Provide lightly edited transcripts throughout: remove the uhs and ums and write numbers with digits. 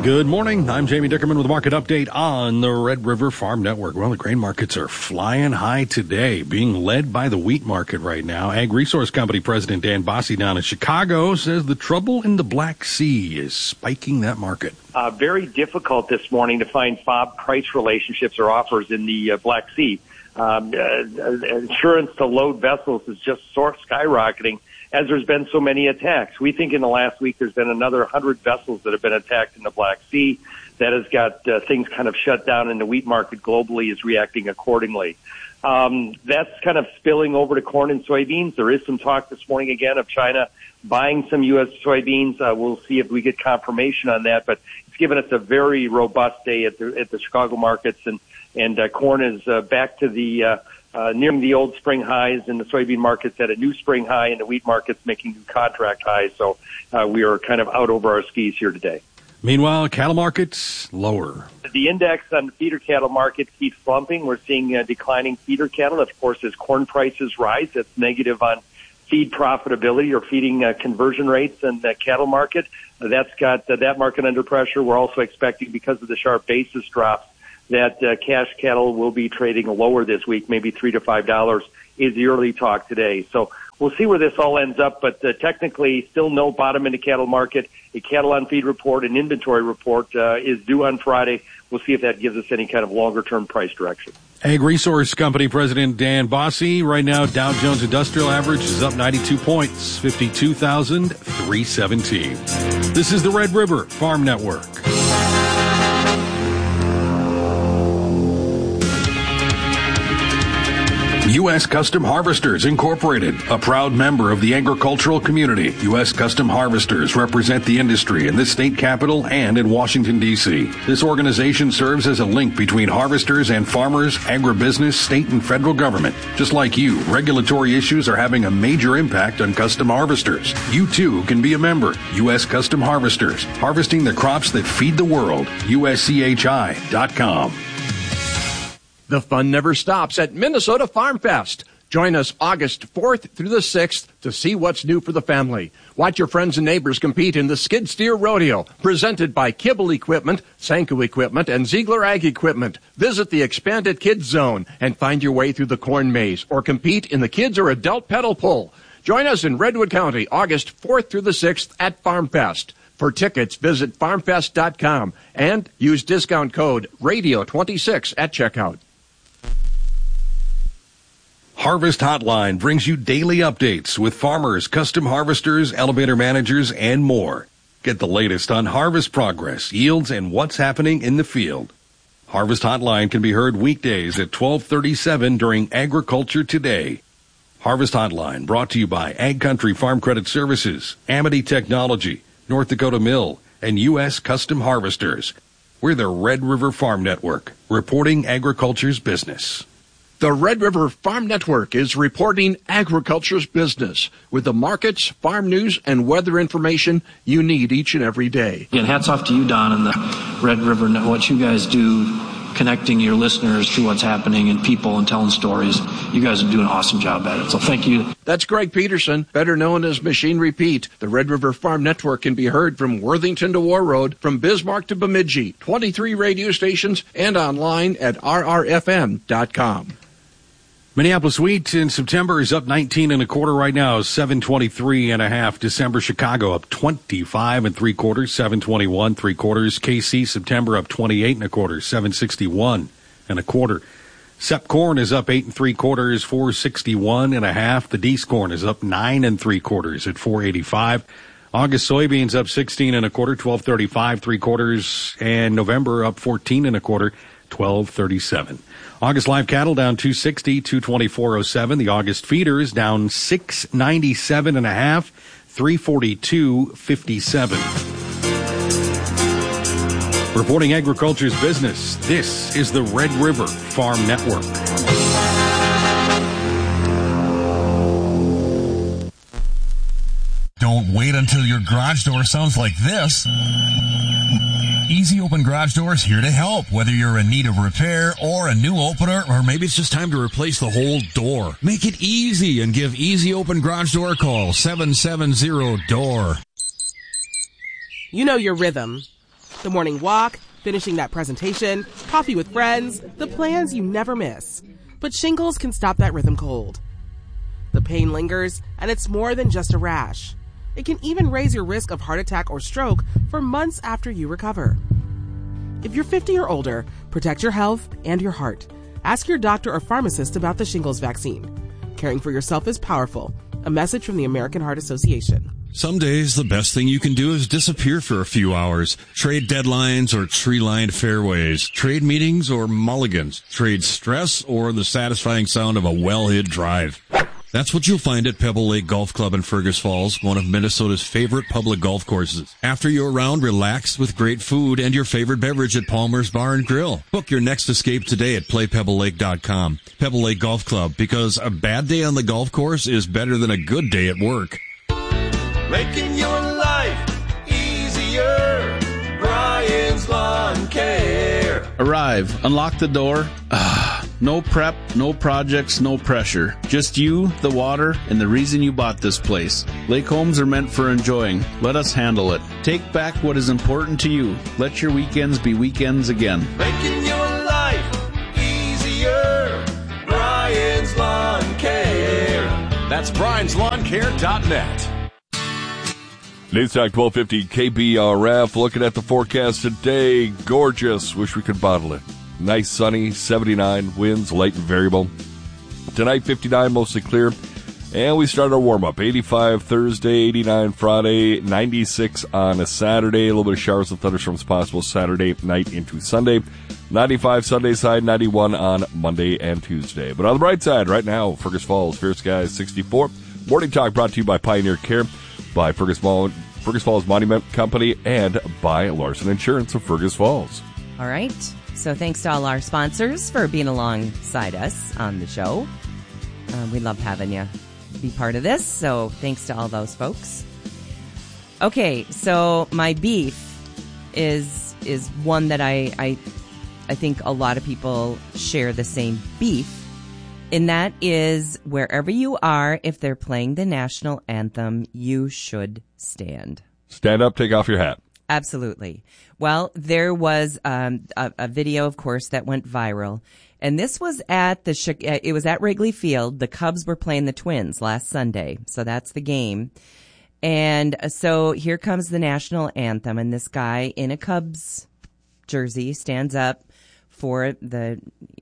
Good morning. I'm Jamie Dickerman with a market update on the Red River Farm Network. Well, the grain markets are flying high today, being led by the wheat market right now. Ag Resource Company President Dan Bosse down in Chicago says the trouble in the Black Sea is spiking that market. Very difficult this morning to find FOB price relationships or offers in the Black Sea. Insurance to load vessels is just skyrocketing as there's been so many attacks. We think in the last week there's been another 100 vessels that have been attacked in the Black Sea. That has got things kind of shut down, and the wheat market globally is reacting accordingly. That's kind of spilling over to corn and soybeans. There is some talk this morning again of China buying some U.S. soybeans. We'll see if we get confirmation on that, but it's given us a very robust day at the Chicago markets, and corn is back to the nearing the old spring highs, and the soybean market's at a new spring high, and the wheat market's making new contract highs. So we are kind of out over our skis here today. Meanwhile, cattle markets lower. The index on the feeder cattle market keeps slumping. We're seeing declining feeder cattle. Of course, as corn prices rise, that's negative on feed profitability or feeding conversion rates in the cattle market. That's got that market under pressure. We're also expecting, because of the sharp basis drops, that cash cattle will be trading lower this week, maybe $3 to $5 is the early talk today. So we'll see where this all ends up, but technically still no bottom in the cattle market. A cattle on feed report, an inventory report is due on Friday. We'll see if that gives us any kind of longer-term price direction. Ag Resource Company President Dan Bosse. Right now, Dow Jones Industrial Average is up 92 points, 52,317. This is the Red River Farm Network. U.S. Custom Harvesters Incorporated, a proud member of the agricultural community. U.S. Custom Harvesters represent the industry in the state capital and in Washington, D.C. This organization serves as a link between harvesters and farmers, agribusiness, state and federal government. Just like you, regulatory issues are having a major impact on custom harvesters. You too can be a member. U.S. Custom Harvesters, harvesting the crops that feed the world. USCHI.com. The fun never stops at Minnesota Farm Fest. Join us August 4th through the 6th to see what's new for the family. Watch your friends and neighbors compete in the Skid Steer Rodeo, presented by Kibble Equipment, Sanko Equipment, and Ziegler Ag Equipment. Visit the expanded Kids Zone and find your way through the corn maze, or compete in the kids or adult pedal pull. Join us in Redwood County August 4th through the 6th at Farm Fest. For tickets, visit farmfest.com and use discount code RADIO26 at checkout. Harvest Hotline brings you daily updates with farmers, custom harvesters, elevator managers, and more. Get the latest on harvest progress, yields, and what's happening in the field. Harvest Hotline can be heard weekdays at 12:37 during Agriculture Today. Harvest Hotline brought to you by Ag Country Farm Credit Services, Amity Technology, North Dakota Mill, and U.S. Custom Harvesters. We're the Red River Farm Network, reporting agriculture's business. The Red River Farm Network is reporting agriculture's business with the markets, farm news, and weather information you need each and every day. Again, hats off to you, Don, and the Red River, what you guys do, connecting your listeners to what's happening and people and telling stories. You guys are doing an awesome job at it, so thank you. That's Greg Peterson, better known as Machine Repeat. The Red River Farm Network can be heard from Worthington to War Road, from Bismarck to Bemidji, 23 radio stations, and online at rrfm.com. Minneapolis wheat in September is up 19 1/4 right now, 723 1/2. December Chicago up 25 3/4, 721 3/4. KC September up 28 1/4, 761 1/4. Sep corn is up 8 3/4, 461 1/2. The Deese corn is up 9 3/4 at 485. August soybeans up 16 1/4, 1235 3/4, and November up 14 1/4, 1237. August live cattle down 260, 224.07. The August feeders down 697 1/2, 342.57. Reporting agriculture's business, this is the Red River Farm Network. Don't wait until your garage door sounds like this. Easy Open Garage Doors here to help. Whether you're in need of repair or a new opener, or maybe it's just time to replace the whole door. Make it easy and give Easy Open Garage Door a call, 770-DOOR. You know your rhythm. The morning walk, finishing that presentation, coffee with friends, the plans you never miss. But shingles can stop that rhythm cold. The pain lingers, and it's more than just a rash. It can even raise your risk of heart attack or stroke for months after you recover. If you're 50 or older, protect your health and your heart. Ask your doctor or pharmacist about the shingles vaccine. Caring for yourself is powerful. A message from the American Heart Association. Some days, the best thing you can do is disappear for a few hours. Trade deadlines or tree-lined fairways. Trade meetings or mulligans. Trade stress or the satisfying sound of a well-hid drive. That's what you'll find at Pebble Lake Golf Club in Fergus Falls, one of Minnesota's favorite public golf courses. After your round, relax with great food and your favorite beverage at Palmer's Bar and Grill. Book your next escape today at playpebblelake.com. Pebble Lake Golf Club, because a bad day on the golf course is better than a good day at work. Making your life easier. Brian's Lawn Care. Arrive, unlock the door. No prep, no projects, no pressure. Just you, the water, and the reason you bought this place. Lake homes are meant for enjoying. Let us handle it. Take back what is important to you. Let your weekends be weekends again. Making your life easier. Brian's Lawn Care. That's brianslawncare.net. News Talk 1250 KBRF. Looking at the forecast today, gorgeous. Wish we could bottle it. Nice sunny, 79, winds light and variable. Tonight 59, mostly clear. And we start our warm-up. 85 Thursday, 89 Friday, 96 on a Saturday. A little bit of showers and thunderstorms possible Saturday night into Sunday. 95 Sunday side, 91 on Monday and Tuesday. But on the bright side, right now, Fergus Falls, fair skies, 64. Morning Talk brought to you by Pioneer Care, by Fergus Falls Monument Company, and by Larson Insurance of Fergus Falls. All right. So thanks to all our sponsors for being alongside us on the show. We love having you be part of this. So thanks to all those folks. Okay, so my beef is one that I think a lot of people share the same beef. And that is, wherever you are, if they're playing the national anthem, you should stand. Stand up, take off your hat. Absolutely. Well, there was a video, of course, that went viral, and this was at it was at Wrigley Field. The Cubs were playing the Twins last Sunday, so that's the game. And so here comes the national anthem, and this guy in a Cubs jersey stands up for to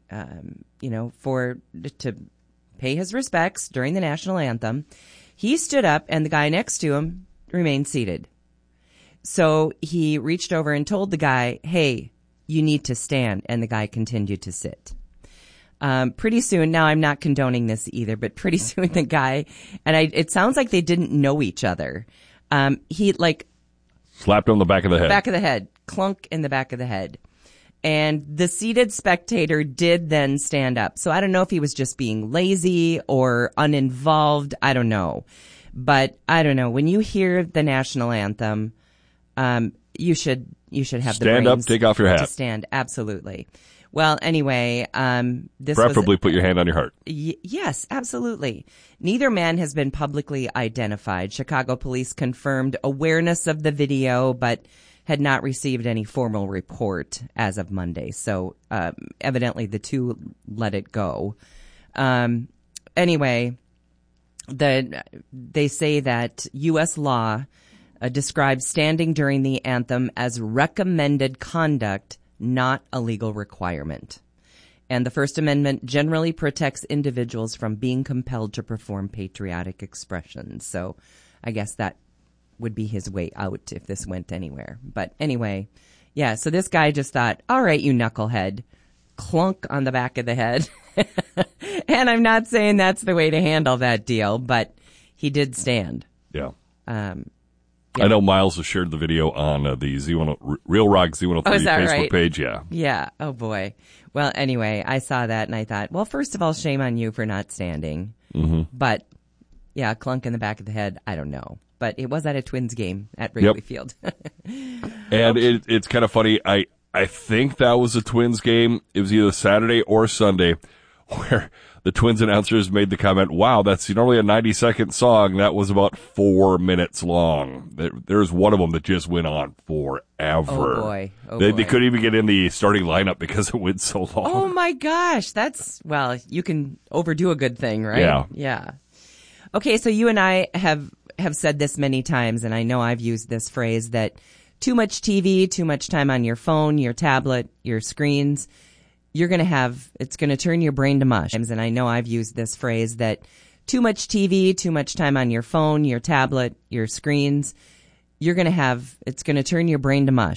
pay his respects during the national anthem. He stood up, and the guy next to him remained seated. So he reached over and told the guy, hey, you need to stand. And the guy continued to sit. Pretty soon, now I'm not condoning this either, but pretty soon the guy, and it sounds like they didn't know each other. He slapped him on the back of the head. Back of the head. Clunk in the back of the head. And the seated spectator did then stand up. So I don't know if he was just being lazy or uninvolved. I don't know. But I don't know. When you hear the national anthem, you should have stand the brains up, take off your hat. To stand. Absolutely. Well, anyway, this preferably put your hand on your heart. Yes, absolutely. Neither man has been publicly identified. Chicago police confirmed awareness of the video, but had not received any formal report as of Monday. So evidently the two let it go. Anyway, they say that U.S. law describes standing during the anthem as recommended conduct, not a legal requirement. And the First Amendment generally protects individuals from being compelled to perform patriotic expressions. So I guess that would be his way out if this went anywhere. But anyway, yeah, so this guy just thought, all right, you knucklehead, clunk on the back of the head. And I'm not saying that's the way to handle that deal, but he did stand. Yeah. Yeah. I know Miles has shared the video on the Real Rock Z103 Facebook right? page. Yeah. Yeah. Oh, boy. Well, anyway, I saw that and I thought, well, first of all, shame on you for not standing. Mm-hmm. But, yeah, clunk in the back of the head, I don't know. But it was at a Twins game at Wrigley Field. And it's kind of funny. I think that was a Twins game. It was either Saturday or Sunday where The Twins announcers made the comment, wow, that's normally a 90-second song. That was about 4 minutes long. There's one of them that just went on forever. Oh, boy. They couldn't even get in the starting lineup because it went so long. Oh, my gosh. Well, you can overdo a good thing, right? Yeah. Okay, so you and I have said this many times, and I know I've used this phrase, that too much TV, too much time on your phone, your tablet, your screens, it's going to turn your brain to mush. And I know I've used this phrase that too much TV, too much time on your phone, your tablet, your screens, it's going to turn your brain to mush.